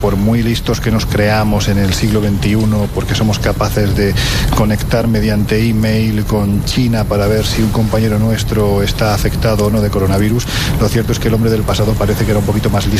Por muy listos que nos creamos en el siglo XXI, porque somos capaces de conectar mediante email con China para ver si un compañero nuestro está afectado o no de coronavirus, lo cierto es que el hombre del pasado parece que era un poquito más listo